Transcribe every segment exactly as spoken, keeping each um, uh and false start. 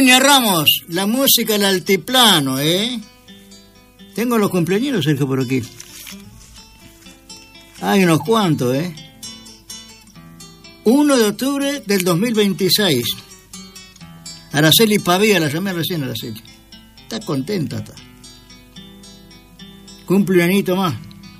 Vicuña Ramos, la música del altiplano, ¿eh? Tengo los cumpleaños, Sergio, por aquí. Hay unos cuantos, ¿eh? uno de octubre del dos mil veintiséis. Araceli Pavía, la llamé recién, Araceli. Está contenta, está. Cumple un añito más.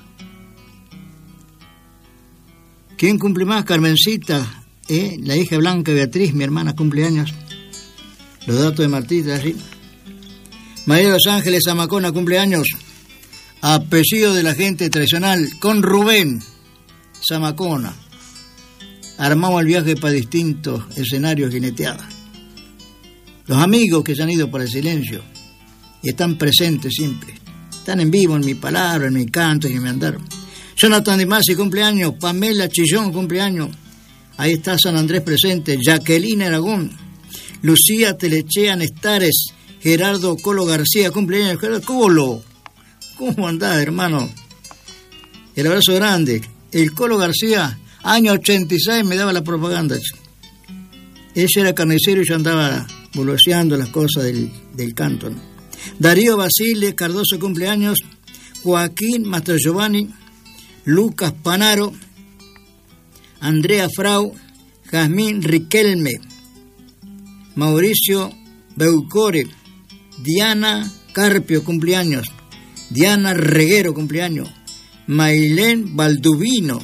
¿Quién cumple más? Carmencita, ¿eh? La hija Blanca Beatriz, mi hermana, cumpleaños. Los datos de Martita, ¿sí? María de los Ángeles Zamacona, cumpleaños. Apellido de la gente tradicional, con Rubén Zamacona. Armamos el viaje para distintos escenarios jineteados. Los amigos que se han ido por el silencio y están presentes siempre. Están en vivo en mi palabra, en mi canto y en mi andar. Jonathan Di Masi, cumpleaños. Pamela Chillón, cumpleaños. Ahí está San Andrés presente. Jacqueline Aragón. Lucía Telechea Nestares. Gerardo Colo García, cumpleaños. Gerardo Colo, ¿cómo andás, hermano? El abrazo grande. El Colo García, año ochenta y seis, me daba la propaganda. Ese era carnicero y yo andaba buloseando las cosas del, del canto, ¿no? Darío Basile Cardoso, cumpleaños. Joaquín Mastro Giovanni. Lucas Panaro. Andrea Frau. Jazmín Riquelme. Mauricio Beucore. Diana Carpio, cumpleaños. Diana Reguero, cumpleaños. Mailén Balduvino.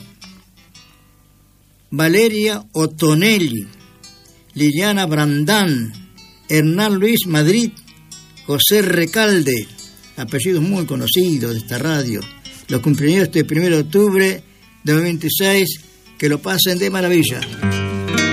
Valeria Otonelli. Liliana Brandán. Hernán Luis Madrid. José Recalde. Apellidos muy conocidos de esta radio. Los cumpleaños este primero de octubre de dos mil veintiséis. Que lo pasen de maravilla.